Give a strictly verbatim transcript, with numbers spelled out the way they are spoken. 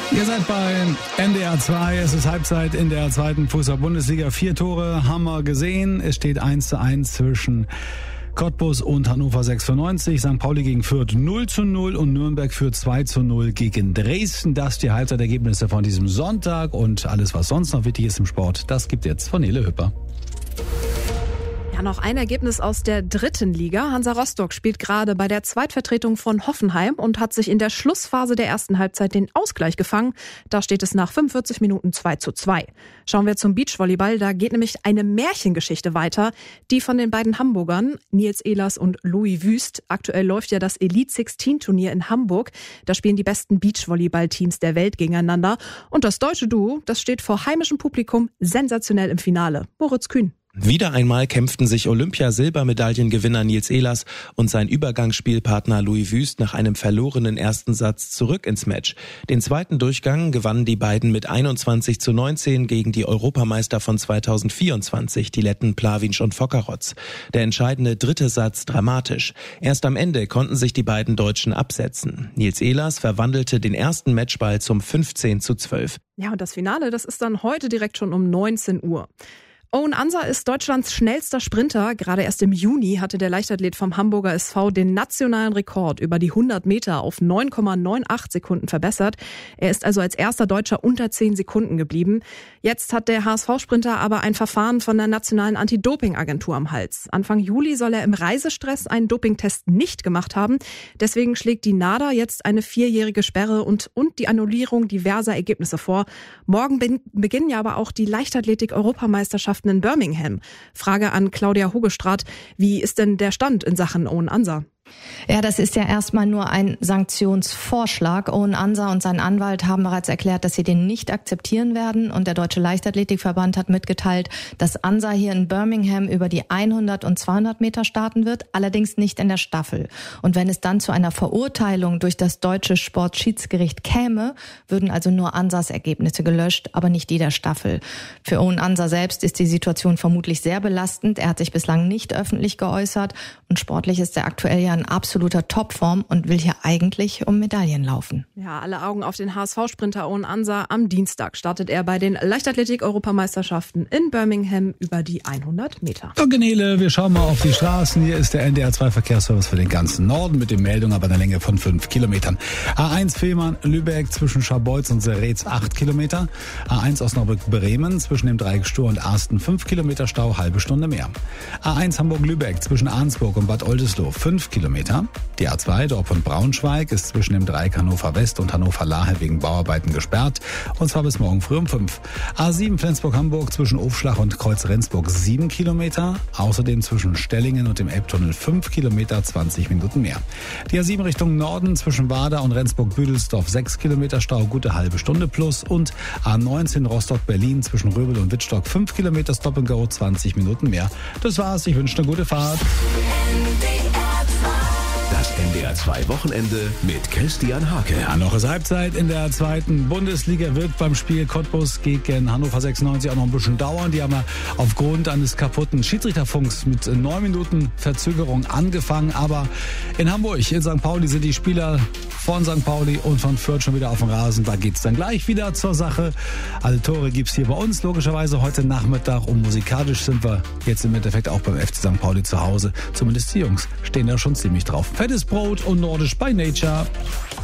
Ihr seid bei N D R zwei, es ist Halbzeit in der zweiten Fußball-Bundesliga. Vier Tore haben wir gesehen. Es steht eins zu eins zwischen Cottbus und Hannover sechsundneunzig. Sankt Pauli gegen Fürth null zu null und Nürnberg führt zwei zu null gegen Dresden. Das die Halbzeitergebnisse von diesem Sonntag und alles, was sonst noch wichtig ist im Sport, das gibt jetzt von Nele Hüpper. Noch ein Ergebnis aus der dritten Liga. Hansa Rostock spielt gerade bei der Zweitvertretung von Hoffenheim und hat sich in der Schlussphase der ersten Halbzeit den Ausgleich gefangen. Da steht es nach fünfundvierzig Minuten zwei zu zwei. Schauen wir zum Beachvolleyball. Da geht nämlich eine Märchengeschichte weiter. Die von den beiden Hamburgern, Nils Ehlers und Louis Wüst. Aktuell läuft ja das Elite sechzehn Turnier in Hamburg. Da spielen die besten Beachvolleyball-Teams der Welt gegeneinander. Und das deutsche Duo, das steht vor heimischem Publikum sensationell im Finale. Moritz Kühn. Wieder einmal kämpften sich Olympia-Silbermedaillengewinner Nils Ehlers und sein Übergangsspielpartner Louis Wüst nach einem verlorenen ersten Satz zurück ins Match. Den zweiten Durchgang gewannen die beiden mit einundzwanzig zu neunzehn gegen die Europameister von zweitausendvierundzwanzig, die Letten Plavinc und Fokarotz. Der entscheidende dritte Satz dramatisch. Erst am Ende konnten sich die beiden Deutschen absetzen. Nils Ehlers verwandelte den ersten Matchball zum fünfzehn zu zwölf. Ja, und das Finale, das ist dann heute direkt schon um neunzehn Uhr. Owen Ansa ist Deutschlands schnellster Sprinter. Gerade erst im Juni hatte der Leichtathlet vom Hamburger S V den nationalen Rekord über die hundert Meter auf neun Komma achtundneunzig Sekunden verbessert. Er ist also als erster Deutscher unter zehn Sekunden geblieben. Jetzt hat der H S V-Sprinter aber ein Verfahren von der nationalen Anti-Doping-Agentur am Hals. Anfang Juli soll er im Reisestress einen Dopingtest nicht gemacht haben. Deswegen schlägt die NADA jetzt eine vierjährige Sperre und, und die Annullierung diverser Ergebnisse vor. Morgen bin, beginnen ja aber auch die Leichtathletik-Europameisterschaften in Birmingham. Frage an Claudia Hogestraat. Wie ist denn der Stand in Sachen Owen Ansa? Ja, das ist ja erstmal nur ein Sanktionsvorschlag. Owen Ansa und sein Anwalt haben bereits erklärt, dass sie den nicht akzeptieren werden. Und der Deutsche Leichtathletikverband hat mitgeteilt, dass Ansa hier in Birmingham über die hundert und zweihundert Meter starten wird, allerdings nicht in der Staffel. Und wenn es dann zu einer Verurteilung durch das deutsche Sportschiedsgericht käme, würden also nur Ansas Ergebnisse gelöscht, aber nicht die der Staffel. Für Owen Ansa selbst ist die Situation vermutlich sehr belastend. Er hat sich bislang nicht öffentlich geäußert und sportlich ist er aktuell ja in absoluter Topform und will hier eigentlich um Medaillen laufen. Ja, alle Augen auf den H S V-Sprinter Owen Ansa. Am Dienstag startet er bei den Leichtathletik-Europameisterschaften in Birmingham über die hundert Meter. So, Genele, wir schauen mal auf die Straßen. Hier ist der N D R zwei Verkehrsservice für den ganzen Norden mit den Meldungen aber einer Länge von fünf Kilometern. A eins Fehmarn-Lübeck zwischen Scharbeutz und Seretz acht Kilometer. A eins Osnabrück-Bremen zwischen dem Dreieck Stur und Arsten fünf Kilometer Stau, halbe Stunde mehr. A eins Hamburg-Lübeck zwischen Arnsburg und Bad Oldesloe fünf Kilometer. Die A zwei Dorp und Braunschweig ist zwischen dem Dreieck Hannover West und Hannover Lahe wegen Bauarbeiten gesperrt, und zwar bis morgen früh um fünf. A sieben Flensburg-Hamburg zwischen Ofschlach und Kreuz Rendsburg sieben Kilometer, außerdem zwischen Stellingen und dem Elbtunnel fünf Kilometer, zwanzig Minuten mehr. Die A sieben Richtung Norden zwischen Wader und Rendsburg-Büdelsdorf sechs Kilometer Stau, gute halbe Stunde plus, und A neunzehn Rostock-Berlin zwischen Röbel und Wittstock fünf Kilometer Stop and Go, zwanzig Minuten mehr. Das war's, ich wünsche eine gute Fahrt. Das N D R zwei Wochenende mit Christian Hake. Ja, noch ist Halbzeit in der zweiten Bundesliga. Wird beim Spiel Cottbus gegen Hannover sechsundneunzig auch noch ein bisschen dauern. Die haben ja aufgrund eines kaputten Schiedsrichterfunks mit neun Minuten Verzögerung angefangen. Aber in Hamburg, in Sankt Pauli, sind die Spieler von Sankt Pauli und von Fürth schon wieder auf dem Rasen. Da geht's dann gleich wieder zur Sache. Alle Tore gibt's hier bei uns logischerweise heute Nachmittag. Und musikalisch sind wir jetzt im Endeffekt auch beim F C Sankt Pauli zu Hause. Zumindest die Jungs stehen da schon ziemlich drauf. Fettes Brot und Nordisch by Nature.